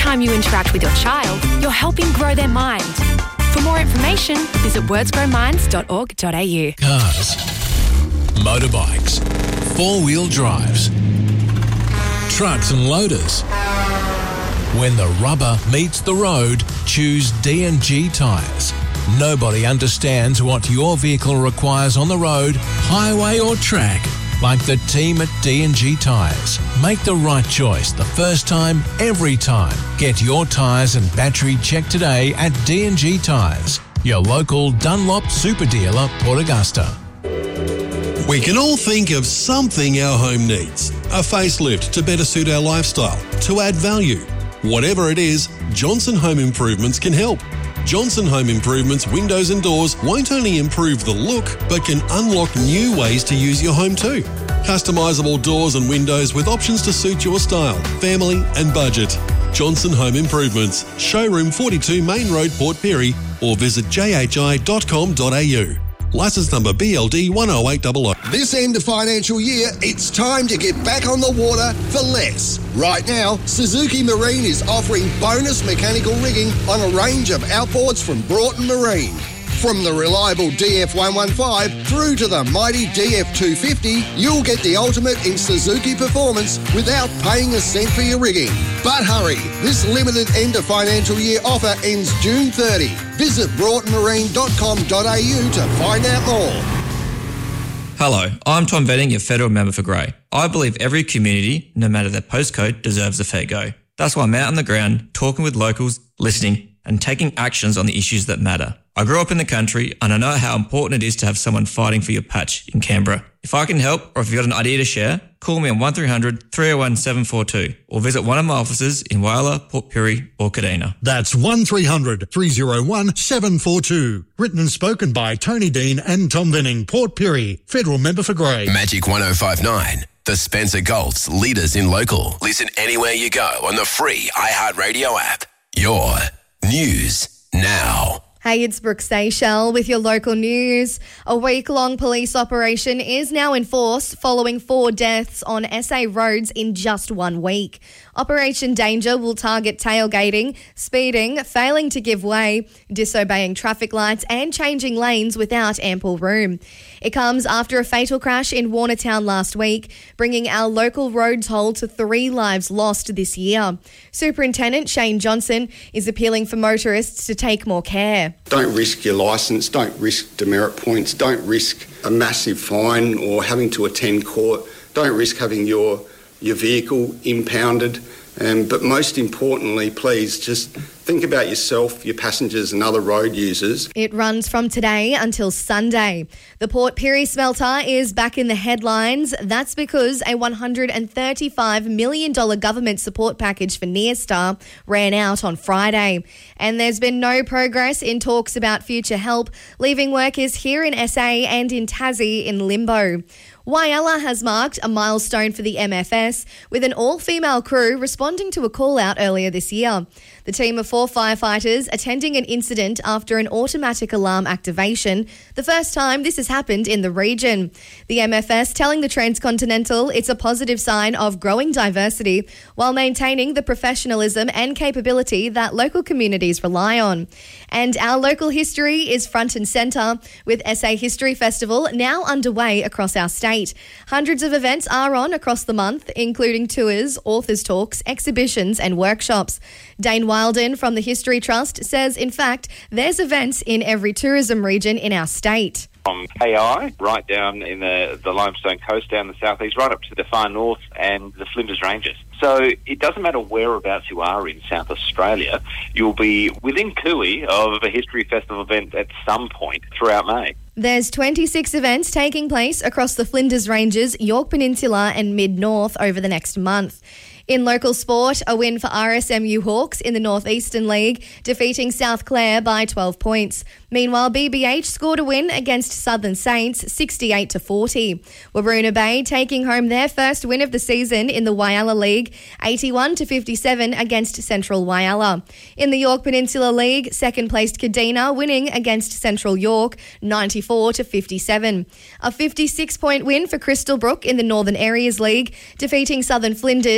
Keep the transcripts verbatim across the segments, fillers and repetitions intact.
time you interact with your child, you're helping grow their mind. For more information, visit words grow minds dot org dot a u. Cars, motorbikes, four-wheel drives, trucks and loaders. When the rubber meets the road, choose D and G tyres. Nobody understands what your vehicle requires on the road, highway or track like the team at D and G Tyres. Make the right choice the first time, every time. Get your tyres and battery checked today at D and G Tyres, your local Dunlop super dealer, Port Augusta. We can all think of something our home needs. A facelift to better suit our lifestyle, to add value. Whatever it is, Johnson Home Improvements can help. Johnson Home Improvements windows and doors won't only improve the look, but can unlock new ways to use your home too. Customisable doors and windows with options to suit your style, family and budget. Johnson Home Improvements, Showroom forty-two Main Road, Port Pirie, or visit j h i dot com dot a u. Licence number B L D one oh eight hundred. This end of financial year, it's time to get back on the water for less. Right now, Suzuki Marine is offering bonus mechanical rigging on a range of outboards from Broughton Marine. From the reliable D F one fifteen through to the mighty D F two fifty, you'll get the ultimate in Suzuki performance without paying a cent for your rigging. But hurry, this limited end of financial year offer ends June thirtieth. Visit broughton marine dot com dot a u to find out more. Hello, I'm Tom Venning, your federal member for Grey. I believe every community, no matter their postcode, deserves a fair go. That's why I'm out on the ground, talking with locals, listening, and taking actions on the issues that matter. I grew up in the country and I know how important it is to have someone fighting for your patch in Canberra. If I can help, or if you've got an idea to share, call me on one three hundred, three oh one, seven four two or visit one of my offices in Whyalla, Port Pirie or Kadina. That's one three hundred, three oh one, seven four two. Written and spoken by Tony Dean and Tom Venning, Port Pirie, federal member for Grey. Magic one oh five nine. The Spencer Golds, leaders in local. Listen anywhere you go on the free iHeartRadio app. Your news now. Hey, it's Brooke Seychelles with your local news. A week-long police operation is now in force following four deaths on S A roads in just one week. Operation Danger will target tailgating, speeding, failing to give way, disobeying traffic lights and changing lanes without ample room. It comes after a fatal crash in Warnertown last week, bringing our local road toll to three lives lost this year. Superintendent Shane Johnson is appealing for motorists to take more care. Don't risk your licence, don't risk demerit points, don't risk a massive fine or having to attend court, don't risk having your your vehicle impounded. Um, but most importantly, please just think about yourself, your passengers and other road users. It runs from today until Sunday. The Port Pirie smelter is back in the headlines. That's because a one hundred thirty-five million dollars government support package for Neostar ran out on Friday. And there's been no progress in talks about future help, leaving workers here in S A and in Tassie in limbo. Whyalla has marked a milestone for the M F S with an all-female crew responding to a call-out earlier this year. The team of four firefighters attending an incident after an automatic alarm activation, the first time this has happened in the region. The M F S telling the Transcontinental it's a positive sign of growing diversity while maintaining the professionalism and capability that local communities rely on. And our local history is front and centre with S A History Festival now underway across our state. Hundreds of events are on across the month, including tours, authors' talks, exhibitions and workshops. Dane Wilden from the History Trust says, in fact, there's events in every tourism region in our state. From K I, right down in the, the Limestone Coast, down the southeast, right up to the far north and the Flinders Ranges. So it doesn't matter whereabouts you are in South Australia, you'll be within cooey of a History Festival event at some point throughout May. There's twenty-six events taking place across the Flinders Ranges, Yorke Peninsula and Mid-North over the next month. In local sport, a win for R S M U Hawks in the North Eastern League, defeating South Clare by twelve points. Meanwhile, B B H scored a win against Southern Saints, sixty-eight to forty. Waroona Bay taking home their first win of the season in the Whyalla League, eighty-one to fifty-seven against Central Whyalla. In the Yorke Peninsula League, second-placed Kadina winning against Central York, ninety-four to fifty-seven. A fifty-six point win for Crystal Brook in the Northern Areas League, defeating Southern Flinders, eighty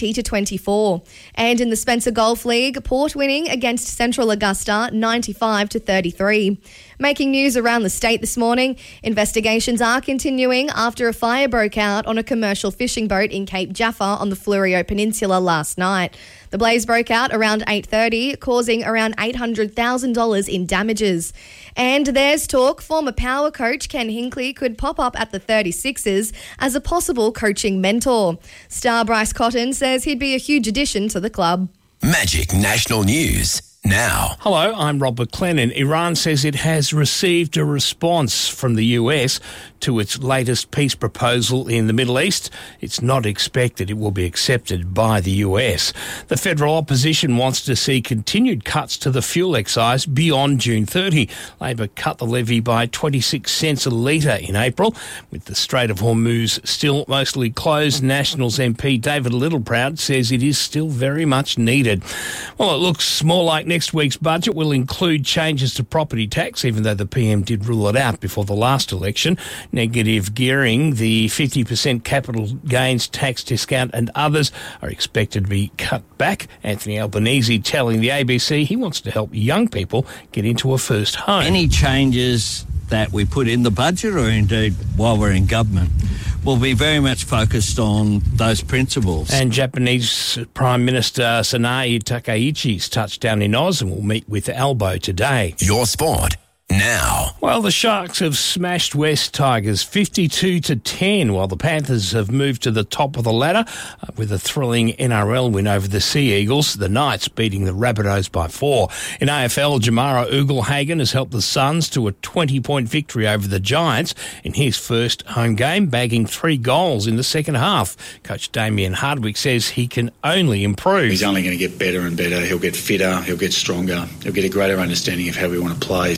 ninety to twenty-four. And in the Spencer Golf League, Port winning against Central Augusta ninety-five to thirty-three. Making news around the state this morning, investigations are continuing after a fire broke out on a commercial fishing boat in Cape Jaffa on the Fleurieu Peninsula last night. The blaze broke out around eight thirty, causing around eight hundred thousand dollars in damages. And there's talk former Power coach Ken Hinkley could pop up at the thirty-sixers as a possible coaching mentor. Star Bryce Cotton says he'd be a huge addition to the club. Magic National News now. Hello, I'm Rob McLennan. Iran says it has received a response from the U S to its latest peace proposal in the Middle East. It's not expected it will be accepted by the U S. The federal opposition wants to see continued cuts to the fuel excise beyond June thirtieth. Labor cut the levy by twenty-six cents a litre in April. With the Strait of Hormuz still mostly closed, Nationals M P David Littleproud says it is still very much needed. Well, it looks more like next week's budget will include changes to property tax, even though the P M did rule it out before the last election. Negative gearing, the fifty percent capital gains tax discount and others are expected to be cut back. Anthony Albanese telling the A B C he wants to help young people get into a first home. Any changes that we put in the budget, or indeed while we're in government, will be very much focused on those principles. And Japanese Prime Minister Sanae Takaichi's touchdown in Oz and will meet with Albo today. Your sport now. Well, the Sharks have smashed West Tigers fifty-two to ten, while the Panthers have moved to the top of the ladder uh, with a thrilling N R L win over the Sea Eagles. The Knights beating the Rabbitohs by four. In A F L, Jamara Ugle-Hagan has helped the Suns to a twenty-point victory over the Giants in his first home game, bagging three goals in the second half. Coach Damien Hardwick says he can only improve. He's only going to get better and better. He'll get fitter, he'll get stronger, he'll get a greater understanding of how we want to play.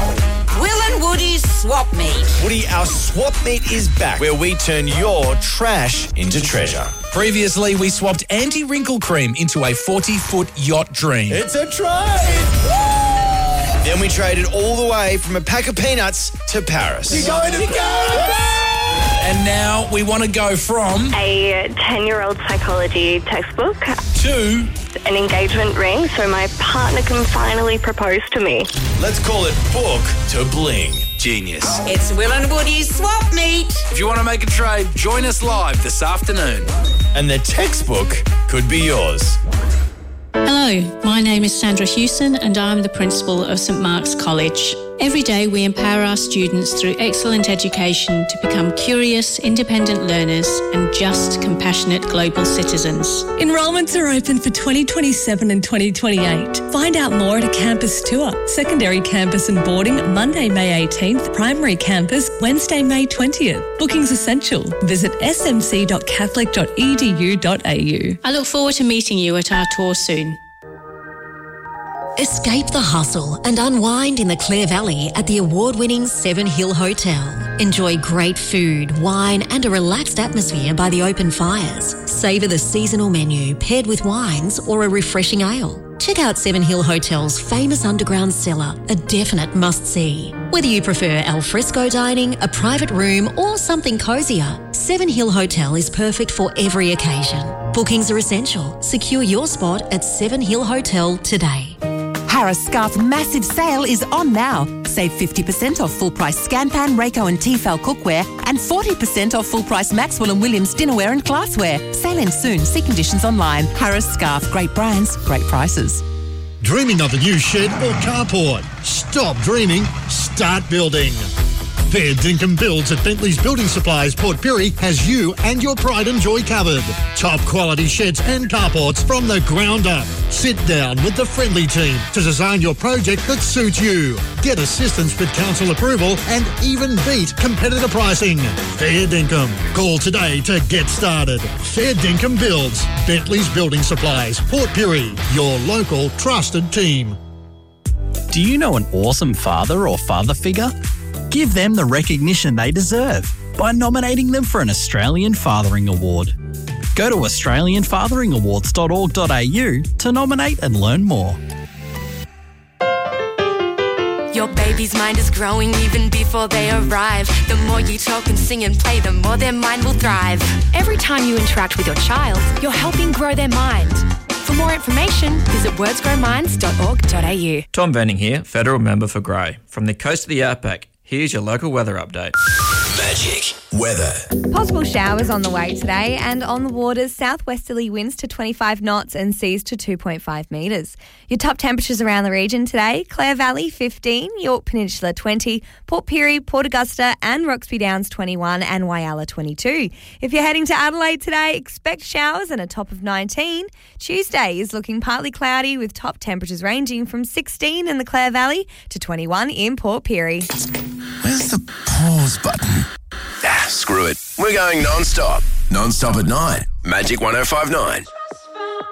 Will and Woody's Swap Meet. Woody, our Swap Meet is back, where we turn your trash into treasure. Previously, we swapped anti-wrinkle cream into a forty-foot yacht dream. It's a trade! Then we traded all the way from a pack of peanuts to Paris. You're going to Paris! And now we want to go from a ten-year-old psychology textbook to an engagement ring so my partner can finally propose to me. Let's call it book to bling. Genius. It's Will and Woody's Swap Meet. If you want to make a trade, join us live this afternoon. And the textbook could be yours. Hello, my name is Sandra Hewson and I'm the principal of St Mark's College. Every day we empower our students through excellent education to become curious, independent learners and just, compassionate global citizens. Enrolments are open for twenty twenty-seven and twenty twenty-eight. Find out more at a campus tour. Secondary campus and boarding Monday, May eighteenth. Primary campus Wednesday, May twentieth. Bookings essential. Visit s m c dot catholic dot e d u dot a u. I look forward to meeting you at our tour soon. Escape the hustle and unwind in the Clare Valley at the award-winning Seven Hill Hotel. Enjoy great food, wine and a relaxed atmosphere by the open fires. Savour the seasonal menu paired with wines or a refreshing ale. Check out Seven Hill Hotel's famous underground cellar, a definite must-see. Whether you prefer al fresco dining, a private room or something cosier, Seven Hill Hotel is perfect for every occasion. Bookings are essential. Secure your spot at Seven Hill Hotel today. Harris Scarf's massive sale is on now. Save fifty percent off full-price Scanpan, Rayco and Tefal cookware and forty percent off full-price Maxwell and Williams dinnerware and glassware. Sale ends soon. See conditions online. Harris Scarf. Great brands, great prices. Dreaming of a new shed or carport? Stop dreaming. Start building. Fair Dinkum Builds at Bentley's Building Supplies, Port Pirie has you and your pride and joy covered. Top quality sheds and carports from the ground up. Sit down with the friendly team to design your project that suits you. Get assistance with council approval and even beat competitor pricing. Fair Dinkum. Call today to get started. Fair Dinkum Builds, Bentley's Building Supplies, Port Pirie, your local trusted team. Do you know an awesome father or father figure? Give them the recognition they deserve by nominating them for an Australian Fathering Award. Go to australian fathering awards dot org dot a u to nominate and learn more. Your baby's mind is growing even before they arrive. The more you talk and sing and play, the more their mind will thrive. Every time you interact with your child, you're helping grow their mind. For more information, visit words grow minds dot org dot a u. Tom Venning here, Federal Member for Grey. From the coast of the Outback, here's your local weather update. Magic weather. Possible showers on the way today, and on the waters, southwesterly winds to twenty-five knots and seas to two point five metres. Your top temperatures around the region today: Clare Valley fifteen, York Peninsula twenty, Port Pirie, Port Augusta and Roxby Downs twenty-one and Whyalla twenty-two. If you're heading to Adelaide today, expect showers and a top of nineteen. Tuesday is looking partly cloudy with top temperatures ranging from sixteen in the Clare Valley to twenty-one in Port Pirie. Where's the pause button? Ah, screw it. We're going non-stop. Non-stop at nine. Magic one oh five nine.